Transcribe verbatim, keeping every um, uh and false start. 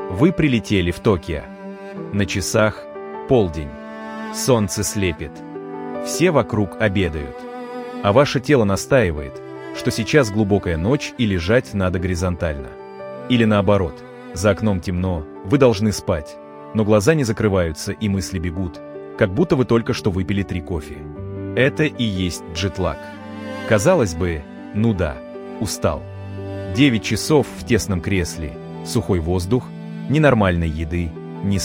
Вы прилетели в Токио. На часах полдень. Солнце слепит. Все вокруг обедают. А ваше тело настаивает, что сейчас глубокая ночь и лежать надо горизонтально. Или наоборот, за окном темно, вы должны спать, но глаза не закрываются и мысли бегут, как будто вы только что выпили три кофе. Это и есть джетлаг. Казалось бы, ну да, устал. Девять часов в тесном кресле, сухой воздух, ненормальной еды,